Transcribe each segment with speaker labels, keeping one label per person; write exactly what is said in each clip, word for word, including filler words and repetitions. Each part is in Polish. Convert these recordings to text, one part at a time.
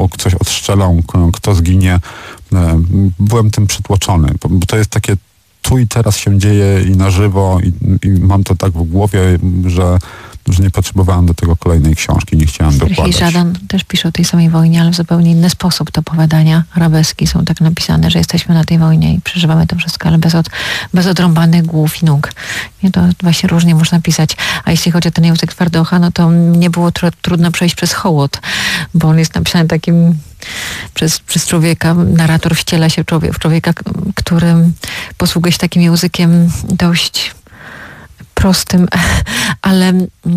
Speaker 1: kto coś odstrzelał, kto zginie. Byłem tym przytłoczony, bo to jest takie tu i teraz się dzieje i na żywo i, i mam to tak w głowie, że, że nie potrzebowałem do tego kolejnej książki, nie chciałem dokładać.
Speaker 2: Serhii Żadan też pisze o tej samej wojnie, ale w zupełnie inny sposób. Te opowiadania arabeski są tak napisane, że jesteśmy na tej wojnie i przeżywamy to wszystko, ale bez, od, bez odrąbanych głów i nóg. Nie, to właśnie różnie można pisać. A jeśli chodzi o ten język Twardocha, no to nie było tr- trudno przejść przez hołot, bo on jest napisany takim Przez, przez człowieka, narrator wciela się człowiek, w człowieka, który posługuje się takim językiem dość prostym, ale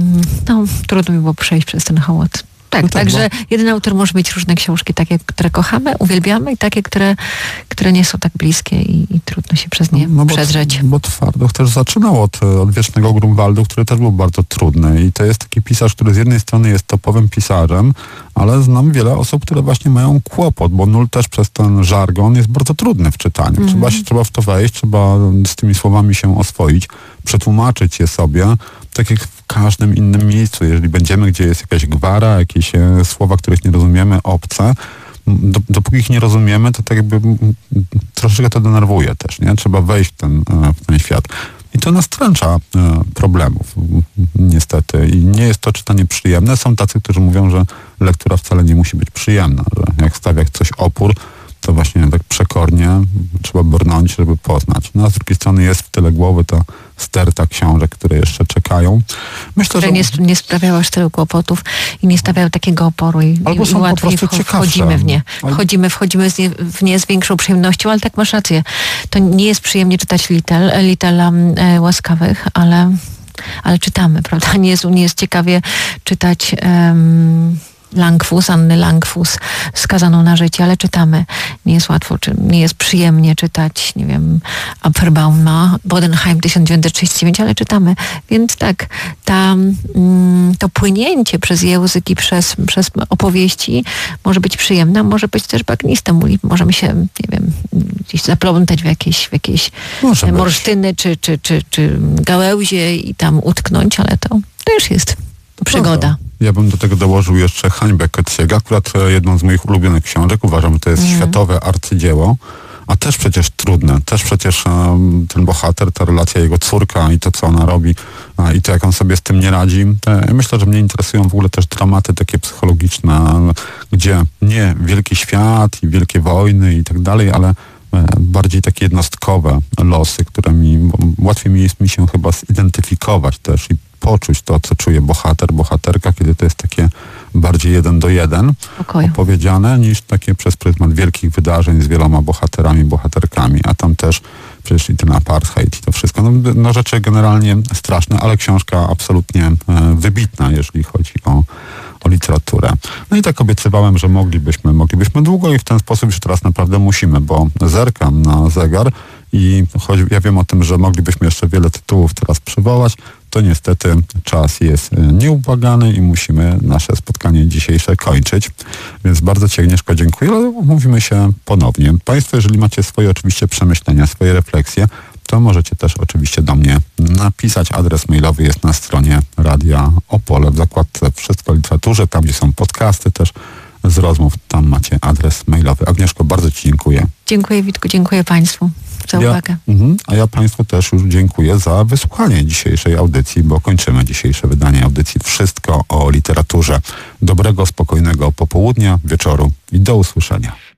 Speaker 2: no, trudno mi było przejść przez ten hołot. Tak, no tak, także bo... jeden autor może mieć różne książki, takie, które kochamy, uwielbiamy i takie, które, które nie są tak bliskie i, i trudno się przez nie
Speaker 1: no, no
Speaker 2: przedrzeć.
Speaker 1: Bo, bo Twardoch też zaczynał od, od Wiecznego Grunwaldu, który też był bardzo trudny i to jest taki pisarz, który z jednej strony jest topowym pisarzem, ale znam wiele osób, które właśnie mają kłopot, bo Nul też przez ten żargon jest bardzo trudny w czytaniu. Mm. Trzeba się, trzeba w to wejść, trzeba z tymi słowami się oswoić, przetłumaczyć je sobie, tak jak w każdym innym miejscu. Jeżeli będziemy, gdzie jest jakaś gwara, jakieś e, słowa, których nie rozumiemy, obce, do, dopóki ich nie rozumiemy, to tak jakby m, troszeczkę to denerwuje też, nie? Trzeba wejść w ten, e, w ten świat. I to nastręcza e, problemów, niestety. I nie jest to czytanie przyjemne. Są tacy, którzy mówią, że lektura wcale nie musi być przyjemna, że jak stawia coś opór, to właśnie tak przekornie trzeba brnąć, żeby poznać. No a z drugiej strony jest w tyle głowy ta sterta książek, które jeszcze czekają. Myślę,
Speaker 2: które
Speaker 1: że...
Speaker 2: nie, nie sprawiały aż tylu kłopotów i nie stawiały takiego oporu i,
Speaker 1: Albo
Speaker 2: i
Speaker 1: są
Speaker 2: łatwiej
Speaker 1: po prostu
Speaker 2: wchodzimy w nie. Wchodzimy, wchodzimy z nie, w nie z większą przyjemnością, ale tak masz rację. To nie jest przyjemnie czytać Litel, Litela e, Łaskawych, ale, ale czytamy, prawda? Nie jest, nie jest ciekawie czytać... Um, Langfuss, Anny Langfuss, Skazaną na życie, ale czytamy. Nie jest łatwo, czy nie jest przyjemnie czytać, nie wiem, Aperbauma, Bodenheim tysiąc dziewięćset trzydzieści dziewięć, ale czytamy. Więc tak, ta, mm, to płynięcie przez język i przez, przez opowieści może być przyjemne, może być też bagniste. Możemy się, nie wiem, gdzieś zaplątać w jakieś, w jakieś morsztyny czy, czy, czy, czy gałęzie i tam utknąć, ale to też jest przygoda.
Speaker 1: Prawda. Ja bym do tego dołożył jeszcze Hańbę Coetzego, akurat jedną z moich ulubionych książek. Uważam, że to jest mm. światowe arcydzieło, a też przecież trudne. Też przecież um, ten bohater, ta relacja jego córka i to, co ona robi a, i to, jak on sobie z tym nie radzi. Te, myślę, że mnie interesują w ogóle też dramaty takie psychologiczne, gdzie nie wielki świat i wielkie wojny i tak dalej, ale bardziej takie jednostkowe losy, które mi, łatwiej mi jest mi się chyba zidentyfikować też i poczuć to, co czuje bohater, bohaterka, kiedy to jest takie bardziej jeden do jeden
Speaker 2: Pokoju.
Speaker 1: opowiedziane, niż takie przez pryzmat wielkich wydarzeń z wieloma bohaterami, bohaterkami, a tam też przecież i ten apartheid i to wszystko. No, no rzeczy generalnie straszne, ale książka absolutnie e, wybitna, jeżeli chodzi o o literaturę. No i tak obiecywałem, że moglibyśmy, moglibyśmy długo i w ten sposób już teraz naprawdę musimy, bo zerkam na zegar i choć ja wiem o tym, że moglibyśmy jeszcze wiele tytułów teraz przywołać, to niestety czas jest nieubłagany i musimy nasze spotkanie dzisiejsze kończyć. Więc bardzo Ci, Agnieszko, dziękuję, ale umówimy się ponownie. Państwo, jeżeli macie swoje oczywiście przemyślenia, swoje refleksje, to możecie też oczywiście do mnie napisać. Adres mailowy jest na stronie Radia Opole w zakładce Wszystko o literaturze, tam gdzie są podcasty też z rozmów, tam macie adres mailowy. Agnieszko, bardzo Ci dziękuję.
Speaker 2: Dziękuję, Witku, dziękuję Państwu za
Speaker 1: ja,
Speaker 2: uwagę.
Speaker 1: Uh-huh, a ja Państwu też już dziękuję za wysłuchanie dzisiejszej audycji, bo kończymy dzisiejsze wydanie audycji Wszystko o literaturze. Dobrego, spokojnego popołudnia, wieczoru i do usłyszenia.